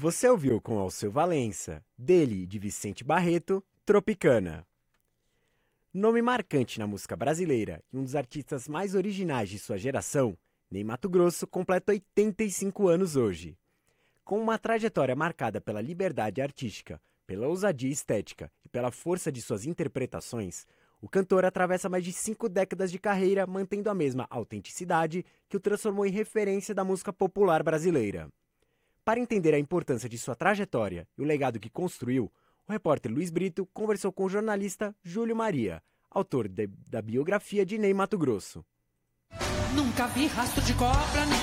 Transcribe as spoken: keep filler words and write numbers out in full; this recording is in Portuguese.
Você ouviu com Alceu Valença, dele e de Vicente Barreto, Tropicana. Nome marcante na música brasileira e um dos artistas mais originais de sua geração, Ney Matogrosso completa oitenta e cinco anos hoje. Com uma trajetória marcada pela liberdade artística, pela ousadia estética e pela força de suas interpretações, o cantor atravessa mais de cinco décadas de carreira mantendo a mesma autenticidade que o transformou em referência da música popular brasileira. Para entender a importância de sua trajetória e o legado que construiu, o repórter Luiz Brito conversou com o jornalista Júlio Maria, autor de, da biografia de Ney Matogrosso. Nunca vi rastro de cobra.